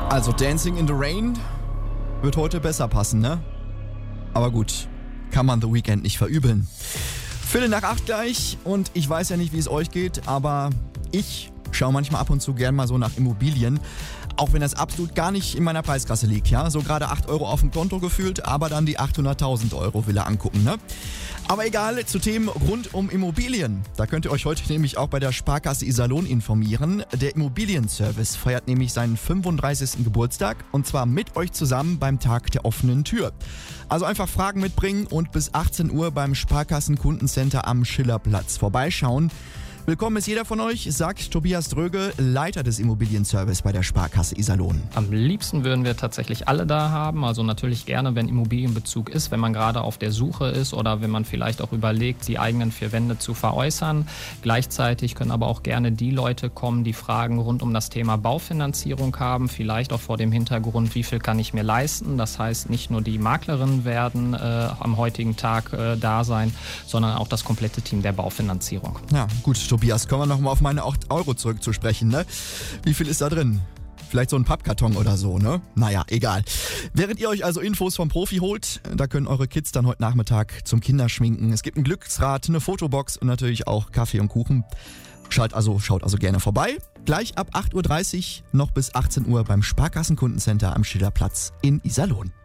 Also Dancing in the Rain wird heute besser passen, ne? Aber gut, kann man The Weeknd nicht verübeln. 7:45 gleich und ich weiß ja nicht, wie es euch geht, aber ich schaue manchmal ab und zu gern mal so nach Immobilien. Auch wenn das absolut gar nicht in meiner Preisklasse liegt, ja. So gerade 8 Euro auf dem Konto gefühlt, aber dann die 800.000 Euro Villa angucken, ne? Aber egal, zu Themen rund um Immobilien. Da könnt ihr euch heute nämlich auch bei der Sparkasse Iserlohn informieren. Der Immobilienservice feiert nämlich seinen 35. Geburtstag und zwar mit euch zusammen beim Tag der offenen Tür. Also einfach Fragen mitbringen und bis 18 Uhr beim Sparkassen-Kundencenter am Schillerplatz vorbeischauen. Willkommen ist jeder von euch, sagt Tobias Dröge, Leiter des Immobilienservice bei der Sparkasse Iserlohn. Am liebsten würden wir tatsächlich alle da haben, also natürlich gerne, wenn Immobilienbezug ist, wenn man gerade auf der Suche ist oder wenn man vielleicht auch überlegt, die eigenen 4 Wände zu veräußern. Gleichzeitig können aber auch gerne die Leute kommen, die Fragen rund um das Thema Baufinanzierung haben, vielleicht auch vor dem Hintergrund, wie viel kann ich mir leisten. Das heißt, nicht nur die Maklerinnen werden am heutigen Tag da sein, sondern auch das komplette Team der Baufinanzierung. Ja, gut, Tobias, kommen wir nochmal auf meine 8 Euro zurück zu sprechen, ne? Wie viel ist da drin? Vielleicht so ein Pappkarton oder so, ne? Naja, egal. Während ihr euch also Infos vom Profi holt, da können eure Kids dann heute Nachmittag zum Kinderschminken. Es gibt ein Glücksrad, eine Fotobox und natürlich auch Kaffee und Kuchen. Schaut also gerne vorbei. Gleich ab 8:30 Uhr noch bis 18 Uhr beim Sparkassenkundencenter am Schillerplatz in Iserlohn.